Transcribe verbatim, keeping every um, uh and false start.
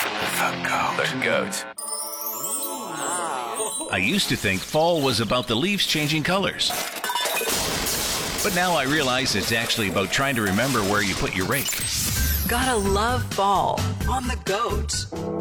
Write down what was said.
The goat. The goat. I used to think fall was about the leaves changing colors. But now I realize it's actually about trying to remember where you put your rake. Gotta love fall on The Goat.